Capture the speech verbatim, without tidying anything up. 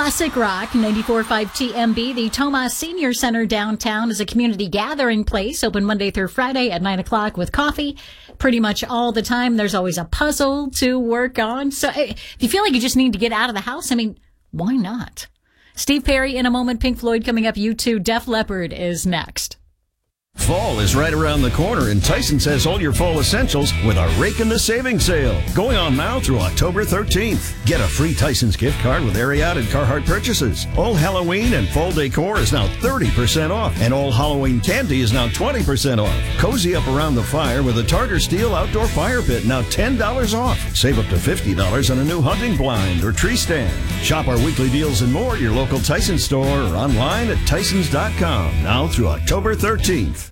Classic Rock, ninety-four point five T M B. The Tomas Senior Center downtown is a community gathering place, open Monday through Friday at nine o'clock with coffee. Pretty much all the time, there's always a puzzle to work on. So if you feel like you just need to get out of the house, I mean, why not? Steve Perry in a moment, Pink Floyd coming up, U two, Def Leppard is next. Fall is right around the corner, and Tyson's has all your fall essentials with a rake in the savings sale going on now through October thirteenth. Get a free Tyson's gift card with Ariat and Carhartt purchases. All Halloween and fall decor is now thirty percent off, and all Halloween candy is now twenty percent off. Cozy up around the fire with a Tartar Steel outdoor fire pit, now ten dollars off. Save up to fifty dollars on a new hunting blind or tree stand. Shop our weekly deals and more at your local Tyson store or online at tysons dot com now through October thirteenth.